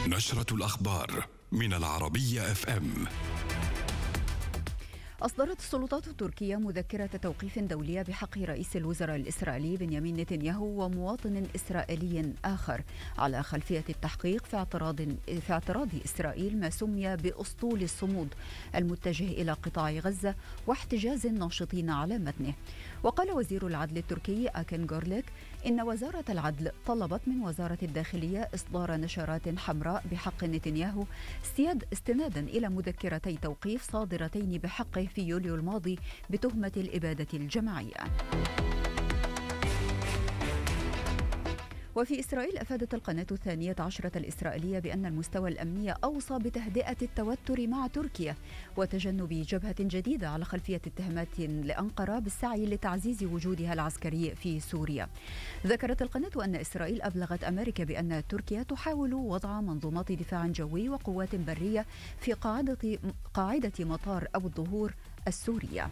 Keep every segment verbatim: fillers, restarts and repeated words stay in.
نشرة الأخبار من العربية اف ام. أصدرت السلطات التركية مذكرة توقيف دولية بحق رئيس الوزراء الإسرائيلي بنيامين نتنياهو ومواطن إسرائيلي آخر على خلفية التحقيق في اعتراض في اعتراض إسرائيل ما سمي بأسطول الصمود المتجه إلى قطاع غزة واحتجاز الناشطين على متنه. وقال وزير العدل التركي آكن جورليك إن وزارة العدل طلبت من وزارة الداخلية إصدار نشرات حمراء بحق نتنياهو استنادا إلى مذكرتي توقيف صادرتين بحقه في يوليو الماضي بتهمة الإبادة الجماعية. وفي إسرائيل أفادت القناة الثانية عشرة الإسرائيلية بأن المستوى الأمني أوصى بتهدئة التوتر مع تركيا وتجنب جبهة جديدة على خلفية اتهامات لأنقرة بالسعي لتعزيز وجودها العسكري في سوريا. ذكرت القناة أن إسرائيل أبلغت أمريكا بأن تركيا تحاول وضع منظومات دفاع جوي وقوات برية في قاعدة قاعدة مطار أبو الظهور السورية.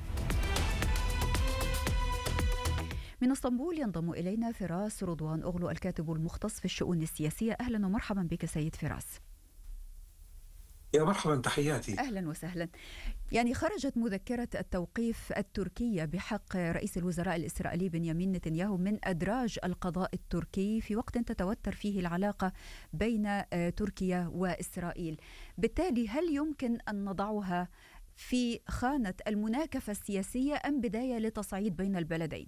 من اسطنبول ينضم إلينا فراس رضوان أغلو الكاتب المختص في الشؤون السياسية. أهلا ومرحبا بك سيد فراس. يا مرحبا، تحياتي. أهلا وسهلا. يعني خرجت مذكرة التوقيف التركية بحق رئيس الوزراء الإسرائيلي بنيامين نتنياهو من أدراج القضاء التركي في وقت تتوتر فيه العلاقة بين تركيا وإسرائيل. بالتالي هل يمكن أن نضعها في خانة المناكفة السياسية أم بداية لتصعيد بين البلدين؟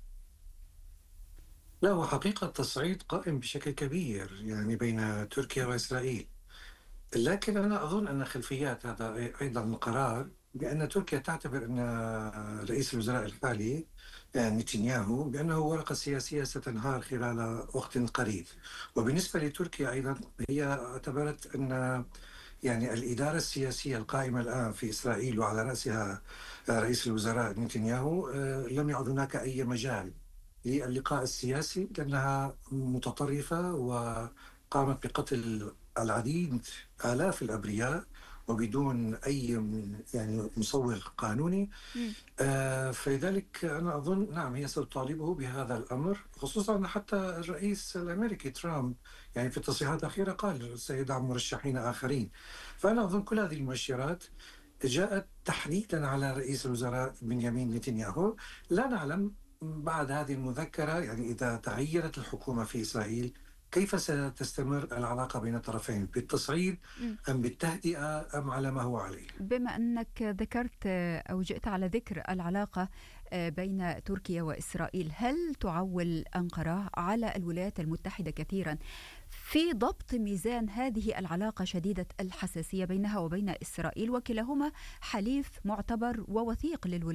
لا، هو حقيقة التصعيد قائم بشكل كبير يعني بين تركيا وإسرائيل، لكن أنا أظن أن خلفيات هذا أيضا القرار بأن تركيا تعتبر أن رئيس الوزراء الحالي نتنياهو بأنه ورقة سياسية ستنهار خلال وقت قريب. وبالنسبة لتركيا أيضا هي اعتبرت أن يعني الإدارة السياسية القائمة الآن في إسرائيل وعلى رأسها رئيس الوزراء نتنياهو لم يعد هناك أي مجال للقاء السياسي لأنها متطرفة وقامت بقتل العديد آلاف الأبرياء وبدون أي يعني مصوغ قانوني. آه فلذلك أنا أظن نعم هي ستطالبه بهذا الأمر، خصوصا أن حتى الرئيس الأمريكي ترامب يعني في التصريحات الأخيرة قال سيدعم مرشحين آخرين. فأنا أظن كل هذه المؤشرات جاءت تحديدا على رئيس الوزراء بنيامين نتنياهو. لا نعلم بعد هذه المذكرة يعني إذا تغيرت الحكومة في إسرائيل كيف ستستمر العلاقة بين الطرفين، بالتصعيد أم بالتهدئة أم على ما هو عليه. بما أنك ذكرت أو جئت على ذكر العلاقة بين تركيا وإسرائيل، هل تعول أنقرة على الولايات المتحدة كثيرا في ضبط ميزان هذه العلاقة شديدة الحساسية بينها وبين إسرائيل، وكلاهما حليف معتبر ووثيق للولايات